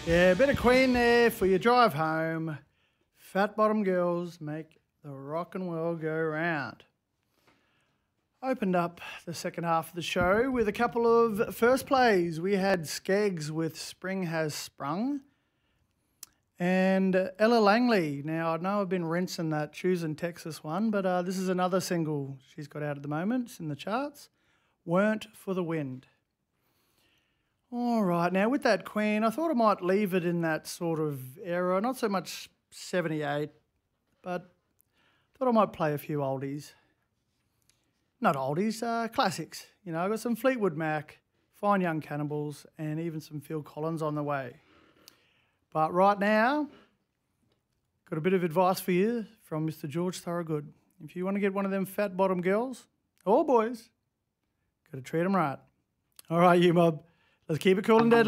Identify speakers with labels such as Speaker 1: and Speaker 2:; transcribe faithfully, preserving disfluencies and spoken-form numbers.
Speaker 1: Yeah, a bit of Queen there for your drive home. Fat Bottom Girls make the rockin' world go round. Opened up the second half of the show with a couple of first plays. We had Skeggs with Spring Has Sprung and Ella Langley. Now, I know I've been rinsing that Choosing Texas one, but uh, this is another single she's got out at the moment. It's in the charts. Weren't for the Wind. All right, now with that Queen, I thought I might leave it in that sort of era, not so much seventy-eight, but thought I might play a few oldies. Not oldies, uh, classics. You know, I got some Fleetwood Mac, Fine Young Cannibals, and even some Phil Collins on the way. But right now, got a bit of advice for you from Mister George Thorogood. If you want to get one of them fat bottom girls, or boys, got to treat them right. All right, you mob. Let's keep it cool and deadly.